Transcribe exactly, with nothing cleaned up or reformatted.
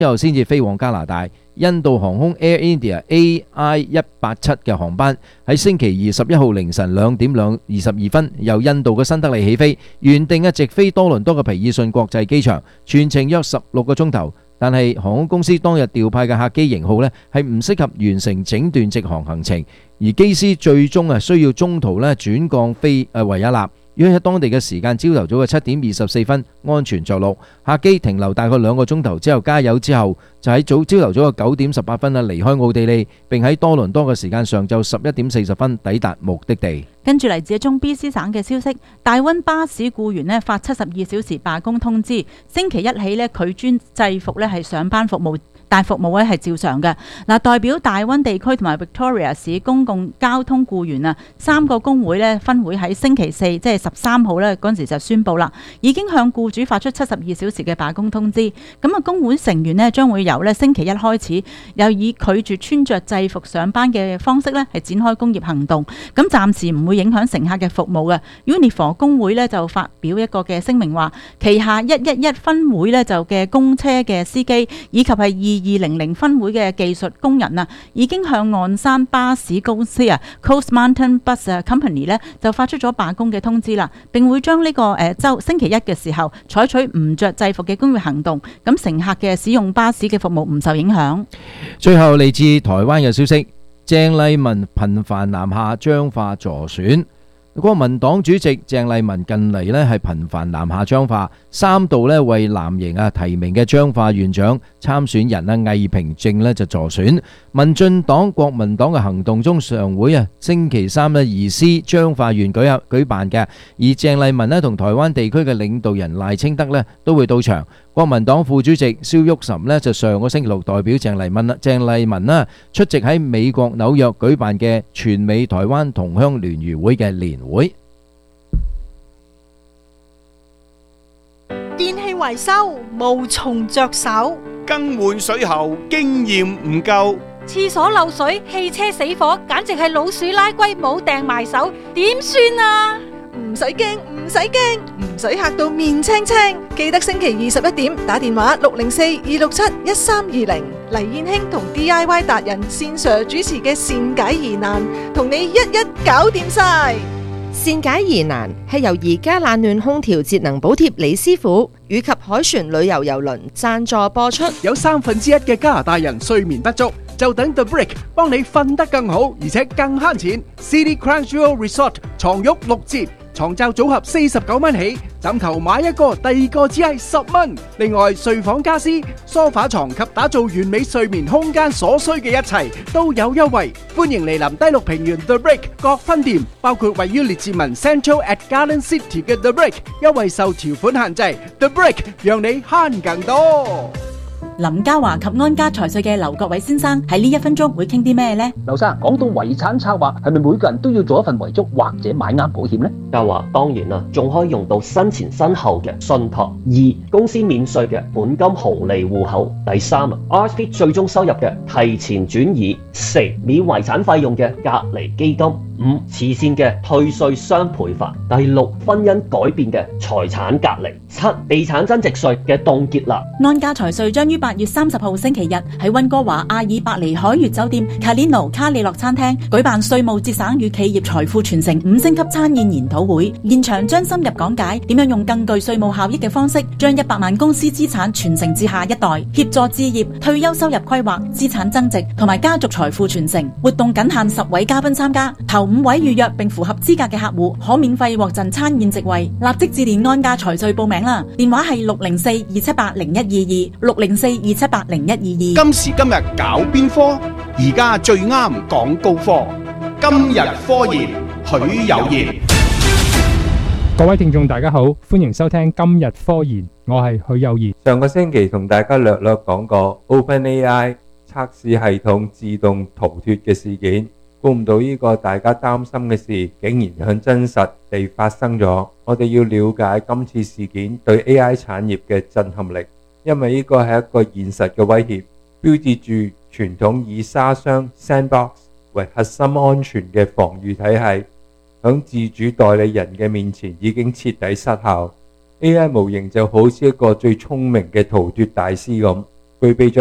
之後先至飛往加拿大。印度航空 Air India A I 一八七嘅航班喺星期二十一號凌晨兩點兩二十二分由印度嘅新德里起飛，原定嘅直飛多倫多嘅皮爾遜國際機場，全程約十六個鐘頭。但係航空公司當日調派嘅客機型號呢係唔適合完成整段直航行程，而機師最終啊需要中途呢轉降飛誒維也納。要喺當地嘅時間朝頭早嘅七點二十四分安全着陸，客機停留大概兩個鐘頭之後加油之後，就喺早朝頭早嘅九點十八分啊離開奧地利，並喺多倫多嘅時間上晝十一點四十分抵達目的地。 跟住嚟自中 B C 省嘅消息，大溫巴士僱員呢發七十二小時罷工通知，星期一起呢拒專制服呢係上班服務。但服務咧係照常嘅。嗱，代表大溫地區同埋 Victoria 市公共交通僱員啊，三個工會咧分會喺星期四，即係十三號咧嗰陣時就宣布啦，已經向僱主發出七十二小時嘅罷工通知。咁啊，工會成員咧將會由咧星期一開始，又以拒絕穿着制服上班嘅方式咧係展開工業行動。咁暫時唔會影響乘客嘅服務嘅。Unifor 工會咧就發表一個嘅聲明話，旗下一一一分會咧就嘅公車嘅司機以及係二二零零分會嘅技術工人啊，已經向岸山巴士公司啊 Coast Mountain Bus Company 咧就發出咗罷工嘅通知啦，並會將呢個誒週星期一嘅時候採取唔着制服嘅工業行動，咁乘客嘅使用巴士嘅服務唔受影響。 最後嚟自台灣嘅消息，鄭麗文頻繁南下彰化助選。國民黨主席鄭麗文近嚟咧係頻繁南下彰化，三度咧為藍營啊提名嘅彰化縣長參選人啊魏平正咧就助選。民進黨、國民黨嘅行動中常會啊星期三咧移師彰化縣舉行舉辦嘅，而鄭麗文咧同台灣地區嘅領導人賴清德咧都會到場。國民黨副主席蕭旭岑咧就上個星期六代表鄭麗文啦，鄭麗文啦出席喺美國紐約舉辦嘅全美台灣同鄉聯誼會嘅年會。 電器維修無從着手， 更換水喉經驗唔夠， 廁所漏水、汽車死火，簡直係老鼠拉龜冇掟埋手，點算啊？ 唔使驚，唔使驚，唔使嚇到面青青。記得星期二十一點打電話六零四二六七一三二零，黎燕卿同 D I Y 達人線上主持嘅善解疑難，同你一一搞掂晒。 善解疑難係由而家冷暖空調節能補貼李師傅以及凱旋旅遊郵輪贊助播出。 有三分之一嘅加拿大人睡眠不足，就等 The Brick 幫你瞓得更好，而且更慳錢。City Crown Jewel Resort 床褥六折，床罩組合四十九蚊起，枕頭買一個，第二個只係十蚊。另外，睡房家私、梳化床及打造完美睡眠空間所需嘅一切都有優惠。歡迎嚟臨第六平原 The Brick 各分店，包括位於列治文 Central at Garden City 嘅 The Brick， 優惠受條款限制。The Brick 讓你慳更多。 林嘉華及安家財稅嘅劉國偉先生喺呢一分鐘會傾啲咩呢？ 劉生，講到遺產策劃，係咪每個人都要做一份遺囑或者買啱保險呢？ 嘉華當然啦，仲可以用到身前身後嘅信託。二、公司免稅嘅本金紅利戶口。第三啊 ，R S P 最終收入嘅提前轉移。四、免遺產費用嘅隔離基金。五、慈善嘅退稅雙倍法。第六、婚姻改變嘅財產隔離。七、地產增值稅嘅凍結啦。 安家財稅將於八月三十號星期日喺溫哥華阿爾伯尼海悅酒店 Calino 卡里諾餐廳舉辦稅務節省與企業財富傳承五星級餐宴研討會，現場將深入講解點樣用更具稅務效益嘅方式，將一百萬公司資產傳承至下一代，協助置業、退休收入規劃、資產增值同埋家族財富傳承。活動僅限十位嘉賓參加，頭五位預約並符合資格嘅客戶可免費獲贈餐宴席位。立即致電安家財稅報名啦，電話係六零四二七八零一二二六零四二七八零一二二。 今時今日搞邊科？而家最啱講高科。今日科研，許有賢。 各位聽眾大家好，歡迎收聽今日科研，我係許有賢。 上個星期同大家略略講過 OpenAI 測試系統自動逃脫嘅事件，估唔到呢個大家擔心嘅事竟然向真實地發生咗。我哋要了解今次事件對 A I 產業嘅震撼力，因為呢個係一個現實嘅威脅，標誌住傳統以沙箱 sandbox 為核心安全嘅防禦體系響自主代理人嘅面前已經徹底失效。 A I 模型就好似一個最聰明嘅逃脫大師咁， 具備咗